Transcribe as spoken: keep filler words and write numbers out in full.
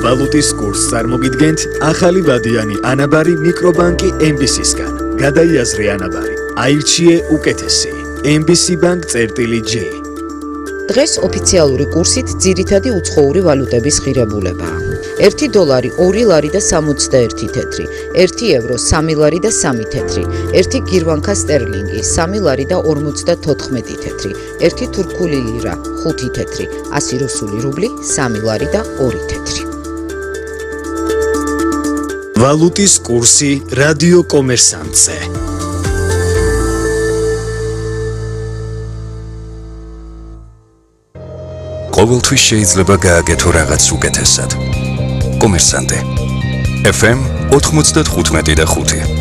ვალუტის კურსს წარმოგიდგენთ ახალი ვადიანი ანაბარი მიკრობანკი ემ ბი სისგან. გადაიაზრე ანაბარი, აირჩიე უკეთესი. ემ ბი სი Bank წერტილი J. დღეს ოფიციალური კურსით ძირითადი უცხოური ვალუტების ღირებულებაა. ერთი დოლარი ორი ლარი და სამოცდაერთი თეთრი, ერთი ევრო სამი ლარი და სამი თეთრი, ერთი გირვანკა სტერლინგი სამი ლარი და ორმოცდათოთხმეტი თეთრი, ერთი თურქული ლირა ხუთი თეთრი, ასი რუსული რუბლი სამი ლარი და ორი თეთრი. ვალუტის კურსი რადიო კომერსანტზე. ყოველთვის შეიძლება გააკეთო რაღაც უკეთესად. კომერსანტე. ეფ ემ ოთხმოცდათხუთმეტი და ხუთი